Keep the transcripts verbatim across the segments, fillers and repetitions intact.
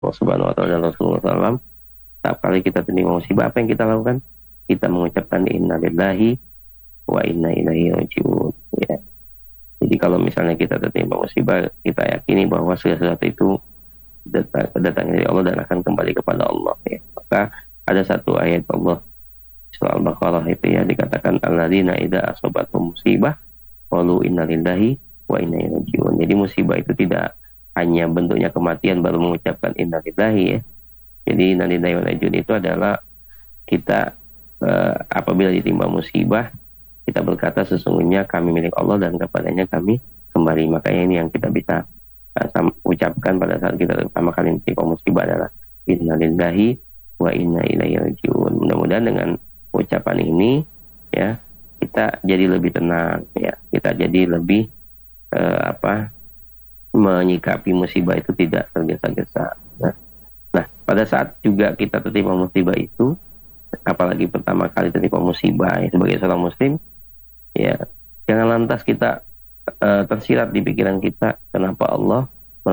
Allah Subhanahu wa taala dan Rasulullah sallallahu alaihi wasallam, setiap kali kita tertimpa musibah, apa yang kita lakukan? Kita mengucapkan inna lillahi wa inna ilaihi rajiun. Ya. Jadi kalau misalnya kita tertimpa musibah, kita yakini bahwa segala sesuatu itu datang, datang dari Allah dan akan kembali kepada Allah. Ya. Maka ada satu ayat Allah surah Al-Baqarah itu ya, dikatakan alladzina idza asabatuhum musibah qalu inna lillahi wa inna ilaihi rajiun. Jadi musibah itu tidak hanya bentuknya kematian baru mengucapkan inna lillahi ya. Jadi inna lillahi wa inna ilaihi rajiun itu adalah kita eh, apabila ditimpa musibah, kita berkata sesungguhnya kami milik Allah dan kepadanya kami kembali. Makanya ini yang kita bisa uh, sam- ucapkan pada saat kita pertama kali ditimpa musibah adalah inna lillahi wa inna ilaihi rajiun. Mudah-mudahan dengan ucapan ini ya kita jadi lebih tenang ya, kita jadi lebih uh, apa menyikapi musibah itu tidak tergesa-gesa. Nah, nah, pada saat juga kita tertimpa musibah itu, apalagi pertama kali tertimpa musibah ya, sebagai seorang muslim ya, jangan lantas kita uh, tersirat di pikiran kita kenapa Allah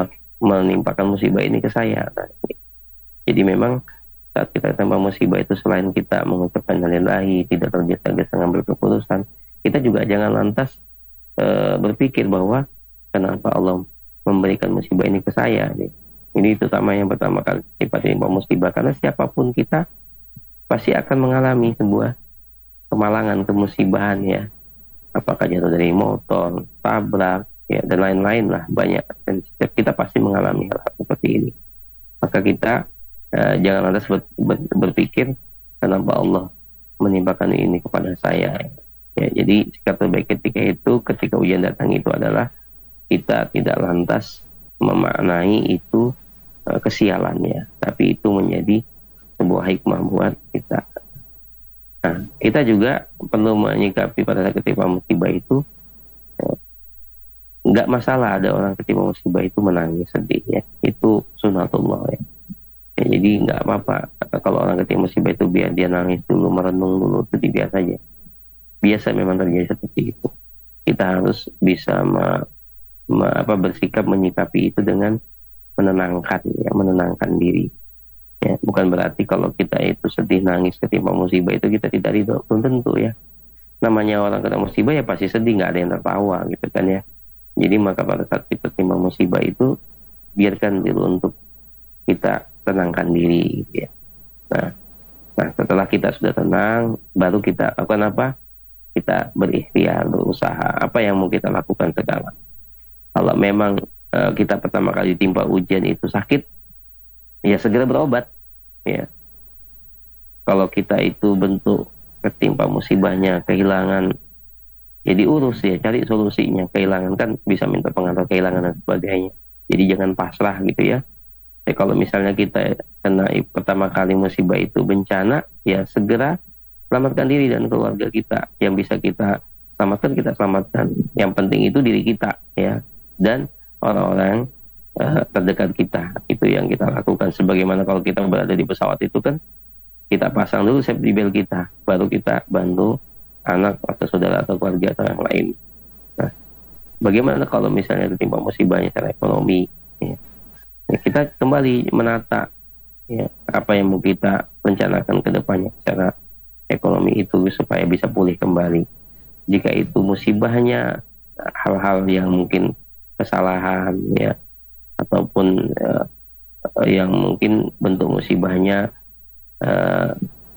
menimpakan musibah ini ke saya. Nah, jadi memang saat kita tertimpa musibah itu selain kita mengucapkan innalillahi, tidak tergesa-gesa mengambil keputusan, kita juga jangan lantas uh, berpikir bahwa kenapa Allah memberikan musibah ini ke saya nih. Ini terutama yang pertama kali timpa musibah, karena siapapun kita pasti akan mengalami sebuah kemalangan, kemusibahan ya. Apakah jatuh dari motor, tabrak, ya dan lain-lain lah, banyak. Dan setiap kita pasti mengalami hal, -hal seperti ini. Maka kita eh, jangan lantas ber, ber, berpikir kenapa Allah menimpakan ini kepada saya. Ya, jadi sikap terbaik ketika itu, ketika ujian datang itu adalah kita tidak lantas memaknai itu uh, kesialannya, tapi itu menjadi sebuah hikmah buat kita. Nah, kita juga perlu menyikapi pada saat ketika musibah itu, nggak masalah ada orang ketika musibah itu menangis sedih ya, itu sunatullah ya. Ya jadi nggak apa-apa kalau orang ketika musibah itu biar dia nangis dulu, merenung dulu, itu biasa aja. Biasa memang terjadi seperti itu. Kita harus bisa me, me, apa, bersikap menyikapi itu dengan menenangkan ya, menenangkan diri. Ya, bukan berarti kalau kita itu sedih nangis ketimpa musibah itu kita tidak ridho, belum tentu ya. Namanya orang kena musibah ya pasti sedih, nggak ada yang tertawa gitu kan ya. Jadi maka pada saat kita timpa musibah itu biarkan dulu untuk kita tenangkan diri gitu ya. Nah, nah setelah kita sudah tenang, baru kita lakukan apa? Kita berikhtiar, berusaha. Apa yang mau kita lakukan sekarang? Kalau memang uh, kita pertama kali timpa ujian itu sakit, ya segera berobat ya. Kalau kita itu bentuk ketimpa musibahnya kehilangan, ya diurus ya, cari solusinya. Kehilangan kan bisa minta pengantar kehilangan dan sebagainya, jadi jangan pasrah gitu ya. Ya kalau misalnya kita kena pertama kali musibah itu bencana, ya segera selamatkan diri dan keluarga kita. Yang bisa kita selamatkan, kita selamatkan. Yang penting itu diri kita ya, dan orang-orang uh, terdekat kita. Itu yang kita lakukan. Sebagaimana kalau kita berada di pesawat itu kan, kita pasang dulu safety belt kita, baru kita bantu anak atau saudara atau keluarga atau yang lain. Nah, bagaimana kalau misalnya tertimpa musibahnya secara ekonomi ya, ya kita kembali menata ya, apa yang mau kita rencanakan ke depannya secara ekonomi itu supaya bisa pulih kembali. Jika itu musibahnya hal-hal yang mungkin kesalahan ya, ataupun uh, yang mungkin bentuk musibahnya uh,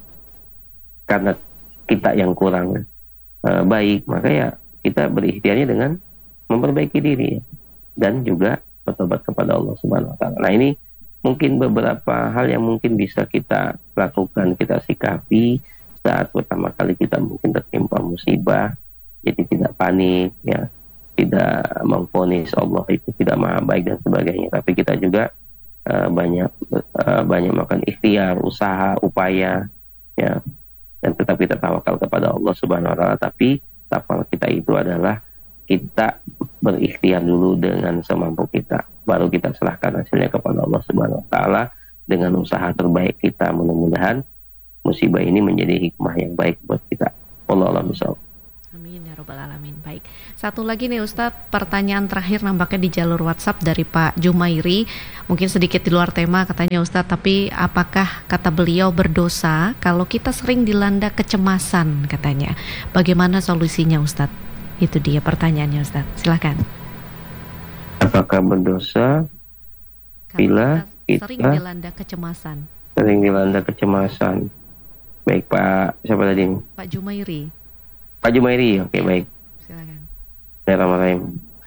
karena kita yang kurang uh, baik, maka ya kita berikhtiarnya dengan memperbaiki diri ya, dan juga bertobat kepada Allah Subhanahu wa taala. Nah, ini mungkin beberapa hal yang mungkin bisa kita lakukan, kita sikapi saat pertama kali kita mungkin tertimpa musibah. Jadi tidak panik ya, tidak memvonis Allah itu tidak maha baik dan sebagainya, tapi kita juga uh, banyak uh, banyak melakukan ikhtiar, usaha, upaya ya, dan tetap kita tawakal kepada Allah Subhanahu wa taala. Tapi tawakal kita itu adalah kita berikhtiar dulu dengan semampu kita, baru kita serahkan hasilnya kepada Allah Subhanahu wa taala dengan usaha terbaik kita. Mudah-mudahan musibah ini menjadi hikmah yang baik buat kita. Wallahu a'lam bishawab. Amin ya robbal rabbal alamin. Baik. Satu lagi nih Ustadz, pertanyaan terakhir nampaknya di jalur WhatsApp dari Pak Jumairi. Mungkin sedikit di luar tema katanya Ustadz, tapi apakah kata beliau berdosa kalau kita sering dilanda kecemasan katanya. Bagaimana solusinya Ustadz? Itu dia pertanyaannya Ustadz. Silakan. Apakah berdosa Kalau bila kita sering kita dilanda kecemasan? sering dilanda kecemasan? Baik Pak, siapa tadi ini? Pak Jumairi. Pak Jumairi, oke Ya, baik. silakan. Bismillahirrahmanirrahim.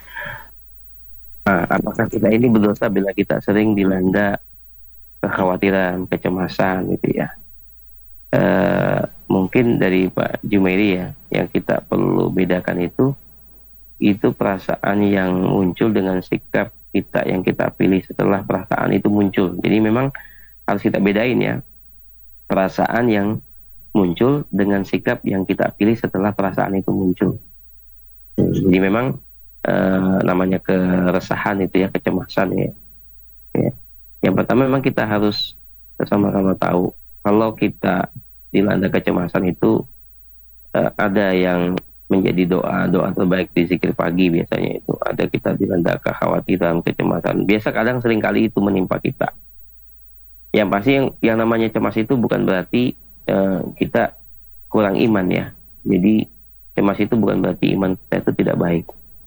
Nah, apakah kita ini berdosa bila kita sering dilanda kekhawatiran, kecemasan gitu ya? Eh, mungkin dari Pak Jumairi ya, yang kita perlu bedakan itu, itu perasaan yang muncul dengan sikap kita yang kita pilih setelah perasaan itu muncul. Jadi memang harus kita bedain ya, perasaan yang muncul dengan sikap yang kita pilih setelah perasaan itu muncul. Jadi memang eh, namanya keresahan itu ya, kecemasan ya. Ya. Yang pertama memang kita harus sama-sama tahu kalau kita dilanda kecemasan itu eh, ada yang menjadi doa doa terbaik di zikir pagi biasanya itu ada kita dilanda kekhawatiran kecemasan biasa kadang sering kali itu menimpa kita. Yang pasti yang yang namanya cemas itu bukan berarti eh, kita kurang iman ya. Jadi cemas itu bukan berarti iman kita itu tidak baik.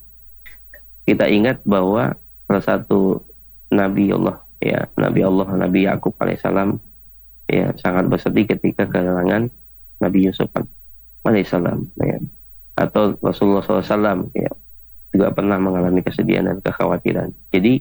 Kita ingat bahwa salah satu Nabi Allah ya, Nabi Allah Nabi Yakub alaihissalam ya sangat bersedih ketika kehilangan Nabi Yusuf alaihissalam ya. Atau Rasulullah shallallahu alaihi wasallam ya juga pernah mengalami kesedihan dan kekhawatiran. Jadi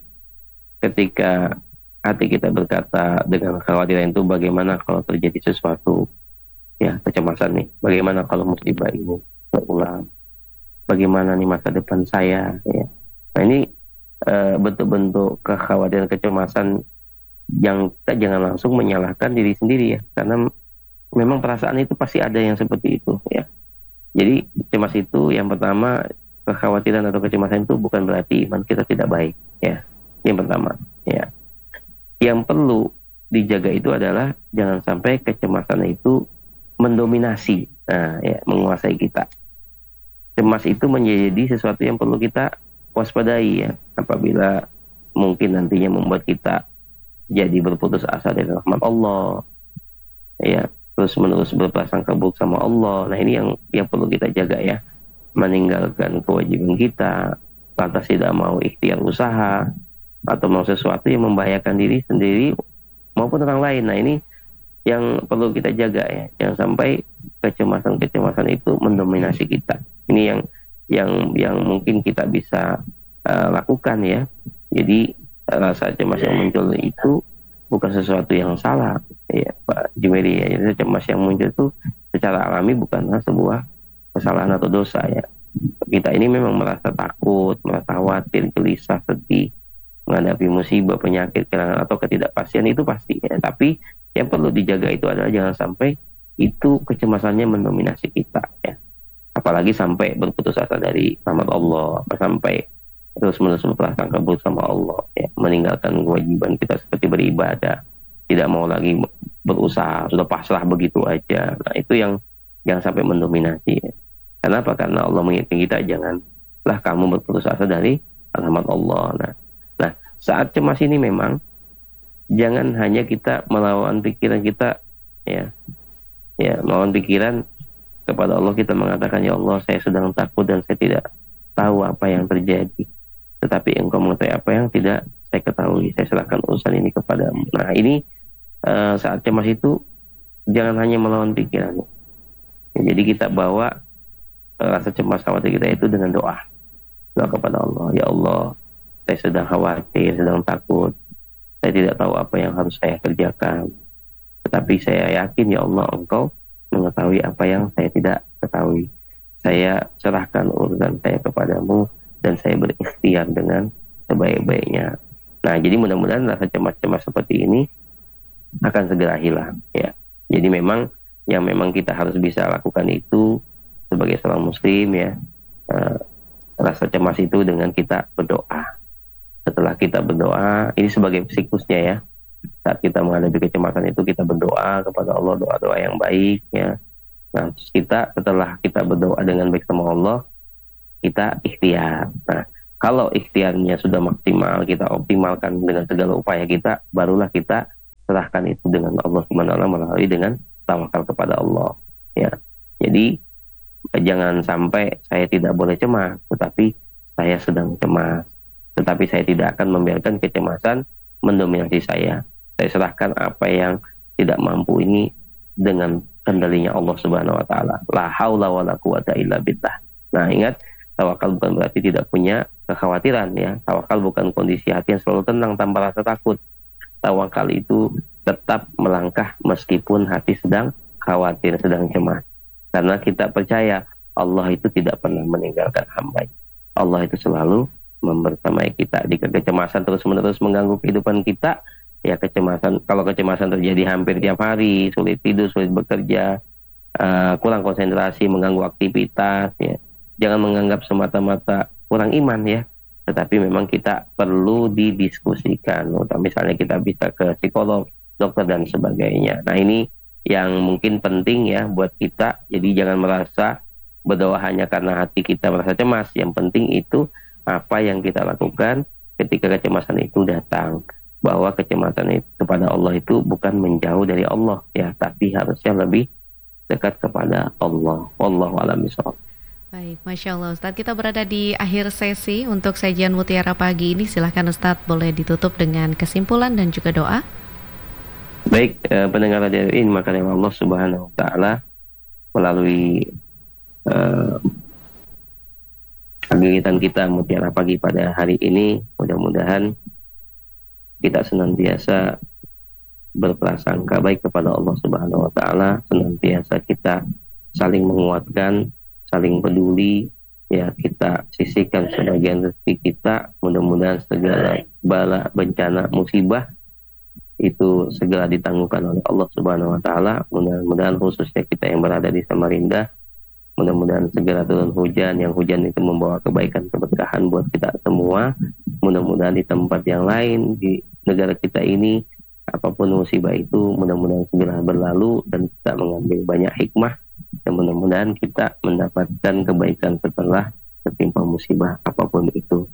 ketika hati kita berkata dengan kekhawatiran itu bagaimana kalau terjadi sesuatu ya kecemasan nih, bagaimana kalau musibah ini berulang, bagaimana nih masa depan saya ya. Nah ini e, bentuk-bentuk kekhawatiran kecemasan yang kita jangan langsung menyalahkan diri sendiri ya, karena memang perasaan itu pasti ada yang seperti itu ya. Jadi cemas itu yang pertama, kekhawatiran atau kecemasan itu bukan berarti iman kita tidak baik ya. Yang pertama ya. Yang perlu dijaga itu adalah jangan sampai kecemasan itu mendominasi, nah ya, menguasai kita. Cemas itu menjadi sesuatu yang perlu kita waspadai ya, apabila mungkin nantinya membuat kita jadi berputus asa dari rahmat Allah ya, terus menerus berprasangka buruk sama Allah. Nah ini yang yang perlu kita jaga ya, meninggalkan kewajiban kita lantas tidak mau ikhtiar usaha atau mau sesuatu yang membahayakan diri sendiri maupun orang lain. Nah ini yang perlu kita jaga ya, jangan sampai kecemasan-kecemasan itu mendominasi kita. Ini yang yang yang mungkin kita bisa uh, lakukan ya. Jadi rasa cemas yang muncul itu bukan sesuatu yang salah ya Pak Jumairi ya. Jadi cemas yang muncul itu secara alami bukanlah sebuah kesalahan atau dosa ya. Kita ini memang merasa takut, merasa khawatir, gelisah, sedih menghadapi musibah, penyakit, kehilangan atau ketidakpastian itu pasti ya. Tapi yang perlu dijaga itu adalah jangan sampai itu kecemasannya mendominasi kita ya. Apalagi sampai berputus asa dari rahmat Allah, apa sampai terus menerus berprasangka buruk sama Allah ya, meninggalkan kewajiban kita seperti beribadah, tidak mau lagi berusaha, sudah pasrah begitu aja. Nah itu yang jangan sampai mendominasi ya. Kenapa? Karena Allah mengingatkan kita janganlah kamu berputus asa dari rahmat Allah. Nah, nah saat cemas ini memang jangan hanya kita melawan pikiran kita ya, ya melawan pikiran kepada Allah, kita mengatakan ya Allah saya sedang takut dan saya tidak tahu apa yang terjadi, tetapi engkau mengetahui apa yang tidak saya ketahui, saya serahkan urusan ini kepadamu. Nah ini uh, saat cemas itu jangan hanya melawan pikiran ya, jadi kita bawa uh, rasa cemas khawatir kita itu dengan doa doa kepada Allah. Ya Allah saya sedang khawatir, sedang takut, saya tidak tahu apa yang harus saya kerjakan, tetapi saya yakin ya Allah engkau mengetahui apa yang saya tidak ketahui. Saya serahkan urusan saya kepadamu dan saya berikhtiar dengan sebaik-baiknya. Nah, jadi mudah-mudahan rasa cemas-cemas seperti ini akan segera hilang ya. Jadi memang yang memang kita harus bisa lakukan itu sebagai seorang muslim ya, uh, rasa cemas itu dengan kita berdoa. Setelah kita berdoa, ini sebagai siklusnya ya, saat kita menghadapi kecemasan itu kita berdoa kepada Allah, doa-doa yang baik ya. Nah kita setelah kita berdoa dengan baik sama Allah, kita ikhtiar. Nah, kalau ikhtiarnya sudah maksimal, kita optimalkan dengan segala upaya kita, barulah kita serahkan itu dengan Allah subhanahu wa taala melalui dengan tawakal kepada Allah. Ya, jadi jangan sampai saya tidak boleh cemas, tetapi saya sedang cemas. Tetapi saya tidak akan membiarkan kecemasan mendominasi saya. Saya serahkan apa yang tidak mampu ini dengan kendalinya Allah Subhanahu wa taala. La haula wala quwata illa billah. Nah, ingat, tawakal bukan berarti tidak punya kekhawatiran ya. Tawakal bukan kondisi hati yang selalu tenang tanpa rasa takut. Tawakal itu tetap melangkah meskipun hati sedang khawatir, sedang cemas. Karena kita percaya Allah itu tidak pernah meninggalkan hamba. Allah itu selalu membersamai kita. Jika kecemasan terus-menerus mengganggu kehidupan kita, ya kecemasan, kalau kecemasan terjadi hampir tiap hari, sulit tidur, sulit bekerja, uh, kurang konsentrasi, mengganggu aktivitas, ya, jangan menganggap semata-mata kurang iman ya. Tetapi memang kita perlu didiskusikan. Misalnya kita bisa ke psikolog, dokter dan sebagainya. Nah, ini yang mungkin penting ya buat kita. Jadi jangan merasa berdoa hanya karena hati kita merasa cemas. Yang penting itu apa yang kita lakukan ketika kecemasan itu datang. Bahwa kecemasan itu kepada Allah itu bukan menjauh dari Allah ya, tapi harusnya lebih dekat kepada Allah. Wallahu a'lam bishawab. Baik, Masya Allah Ustadz, kita berada di akhir sesi untuk sajian Mutiara Pagi ini. Silahkan Ustadz, boleh ditutup dengan kesimpulan dan juga doa. Baik, eh, pendengar radio ini, maka Allah Subhanahu wa taala melalui eh, kegiatan kita Mutiara Pagi pada hari ini, mudah-mudahan kita senantiasa berprasangka baik kepada Allah Subhanahu wa taala, senantiasa kita saling menguatkan, saling peduli, ya, kita sisihkan sebagian rezeki kita, mudah-mudahan segala bala, bencana, musibah itu segera ditangguhkan oleh Allah Subhanahu wa taala. Mudah-mudahan khususnya kita yang berada di Samarinda, mudah-mudahan segera turun hujan, yang hujan itu membawa kebaikan, keberkahan buat kita semua. Mudah-mudahan di tempat yang lain di negara kita ini, apapun musibah itu mudah-mudahan segera berlalu dan kita mengambil banyak hikmah, dan mudah-mudahan kita mendapatkan kebaikan setelah tertimpa musibah apapun itu.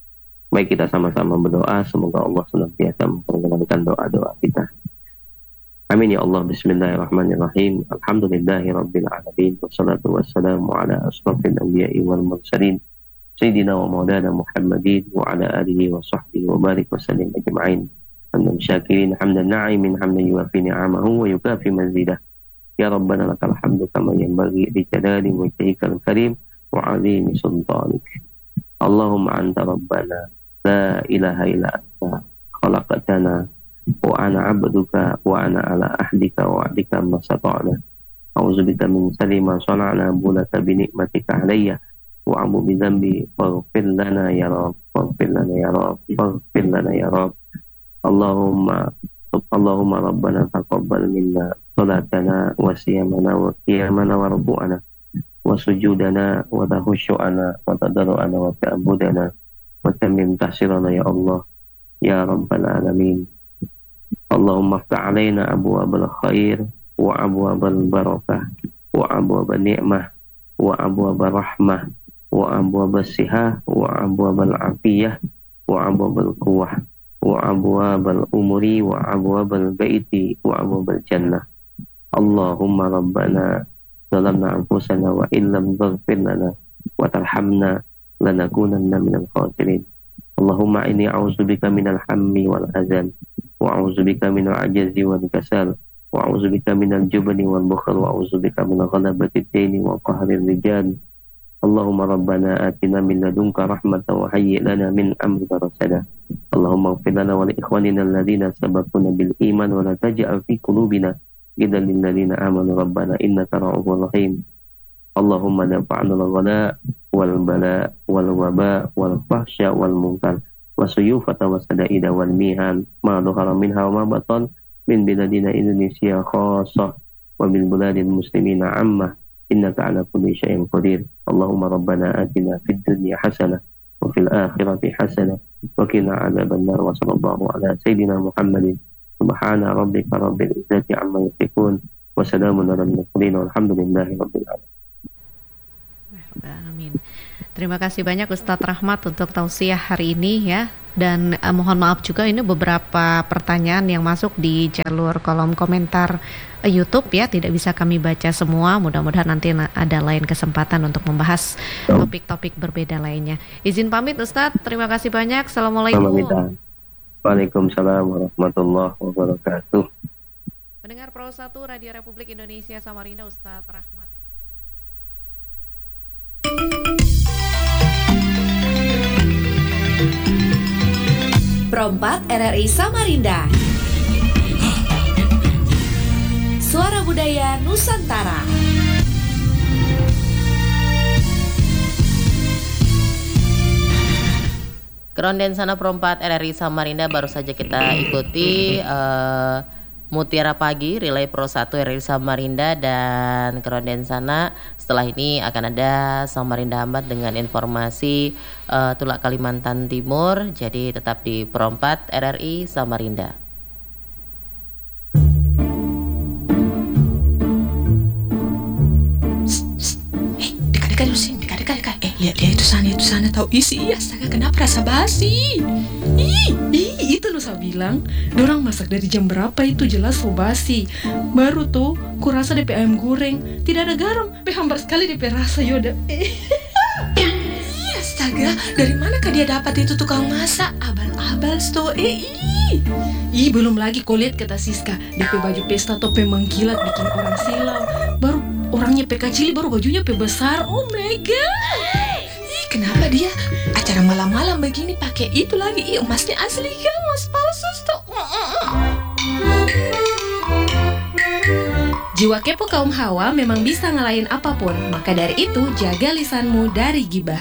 Baik, kita sama-sama berdoa, semoga Allah senantiasa memperkenankan doa-doa kita. Amin ya Allah. Bismillahirrahmanirrahim. Alhamdulillahi rabbil alamin. Wassalatu wassalamu ala asrafil anbiya'i wal mursalin, Sayyidina wa maulana Muhammadin wa ala alihi wa sahbihi wa barik wa sallim ajma'in. Hamdan syakirin, hamdan na'imin, hamdan yuafi ni'amahu wa yukafi mazidah. Ya Rabbana lakal hamdu kama yanbaghi li jalali wajhikal karim wa azimi sultanik. Allahumma anta rabbana la ilaha illa anta khalaqtana wa ana abduka wa ana ala ahdika wa ahdika masata'na. A'udzubika min sharri ma sana'na, bulaka bi ni'matika alayya wa abu bi dhanbi faghfir lana ya Rabb, faghfir lana ya Rabb, faghfir lana ya Rabb. Allahumma Allahumma rabbana taqabbal minna salatana wa siyamana wa qiyamana wa ruku'ana wa sujudana wa tahushu'ana wa tadarru'ana wa ta'budana wa tamim tahsirana ya Allah ya Rabbal Alamin. Allahumma aftah alaina abwabal khair wa abwabal barakah wa abwabal ni'mah wa abwabal rahmah wa abwabal sihah wa abwabal afiyah wa abwabal quwwah wa abwabal umuri wa abwabal baiti wa abwabal jannah. Allahumma rabbana zalamna anfusana wa illam taghfir lana wa tarhamna lanakunanna minal khasirin. Allahumma inni a'udzubika minal hammi wal hazan wa a'udzubika minal ajazi wal kasal wa a'udzubika minal jubni wal bukhl wa a'udzubika min ghalabati ad-daini wa qahri rijal. Allahumma rabbana atina min ladunka rahmatan wa hayyi' lana min amrina rasada. Allahumma ighfir lana wa li ikhwanina alladhina sabaquna bil iman wa la taj'al fi qulubina ghillan lil ladzina amanu rabbana innaka ra'ufur rahim. Allahumma dafa'na al-ghala wal bala wal waba wal fahsya wal munkar wasuyufata wasadaida wal mihan ma dhahara minha wa ma batan min biladina Indonesia khassah wa min biladil muslimina ammah innaka ala kulli syai'in qadir. Allahumma rabbana atina fid dunya hasanah wa fil akhirati hasanah wa qina adzabannar. Wa sallallahu ala sayyidina Muhammadin subhana rabbika rabbil izzati amma yasifun wa salamun alal mursalin walhamdulillahi rabbil alamin. Amin. Terima kasih banyak Ustadz Rahmat untuk tausiah hari ini ya. Dan eh, mohon maaf juga ini beberapa pertanyaan yang masuk di jalur kolom komentar eh, YouTube ya, tidak bisa kami baca semua. Mudah-mudahan nanti na- ada lain kesempatan untuk membahas topik-topik berbeda lainnya. Izin pamit Ustadz, terima kasih banyak. Sama Assalamualaikum. kita. Waalaikumsalam warahmatullahi wabarakatuh. Pendengar Pro satu Radio Republik Indonesia Samarinda, Ustadz Rahmat. Pro empat R R I Samarinda. Suara Budaya Nusantara. Keronden Sana Pro empat R R I Samarinda baru saja kita ikuti uh, Mutiara Pagi Relay Pro satu R R I Samarinda dan Keronden Sana. Setelah ini akan ada Samarinda Ahmad dengan informasi uh, Tulak Kalimantan Timur. Jadi tetap di Pro empat R R I Samarinda. Eh, dekat-dekat dulu sini, dekat-dekat. Eh, lihat dia itu sana, itu sana. Tahu isi, astaga, kenapa rasa basi? Ih, ih, itu loh saya bilang. Dorang masak dari jam berapa itu jelas lo basi. Baru tuh, kurasa D P ayam goreng. Tidak ada garam, be hambar sekali D P rasa yoda. Eh, ih, astaga, dari manakah dia dapat itu tukang masak? Abal-abal sto, eh, ih. Ih, belum lagi kau lihat kata Siska, D P baju pesta tope mengkilat bikin orang silau. Baru orangnya P K cili, baru bajunya P besar. Oh my god. Ih, kenapa dia acara malam-malam begini pakai itu lagi? Ih, emasnya asli kan, emas palsu tuh. Jiwa kepo kaum Hawa memang bisa ngalahin apapun. Maka dari itu, jaga lisanmu dari gibah.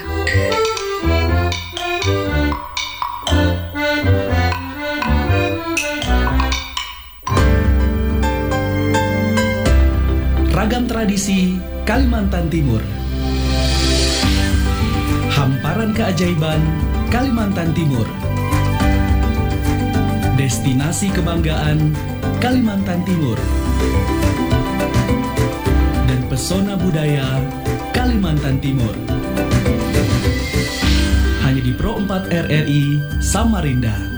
Ragam tradisi Kalimantan Timur. Hamparan keajaiban Kalimantan Timur. Destinasi kebanggaan Kalimantan Timur. Dan pesona budaya Kalimantan Timur. Hanya di Pro empat R R I Samarinda.